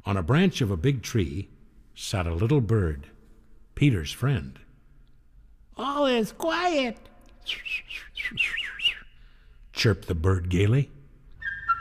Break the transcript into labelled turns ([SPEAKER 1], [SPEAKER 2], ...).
[SPEAKER 1] On a branch of a big tree sat a little bird, Peter's friend.
[SPEAKER 2] All is quiet,
[SPEAKER 1] chirped the bird gaily.